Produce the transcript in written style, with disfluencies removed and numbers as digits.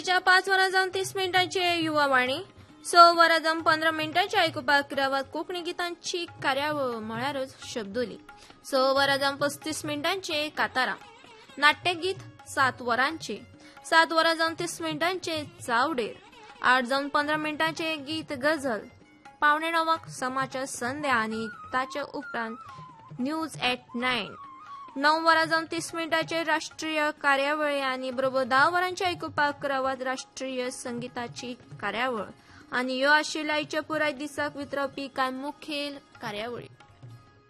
5 वरां जावन 30 मिनिटांचे युवा वाणी 6 वरां जावन 15 मिनिटांचे आयकुपाक रावात कोंकणी गितांची कार्यावळ म्हळ्यारच शब्दोली 6 वरां जावन 35 मिनिटांचे कातारां नाट्यगीत 7 वरांचे 7 वरां जावन 30 मिनिटांचे चावडेर 8 जावन 15 मिनिटांचे गीत गझल 8:45 समाचार संध्या आनी ताच्या उपरांत न्यूज एट 9 9 वरां जावन 30 मिनिटांचे राष्ट्रीय कार्यावळी आनी बरोबर 10 वरांचे आयकुपाक रावात राष्ट्रीय संगीताची कार्यावळ आनी ह्यो आशिल्ल्या आयच्या पुराय दिसाक वितरवपी कांय मुखेल कार्यावळी।